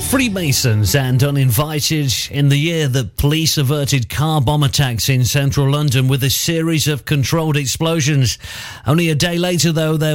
Freemasons and Uninvited in the year that police averted car bomb attacks in central London with a series of controlled explosions. Only a day later, though, there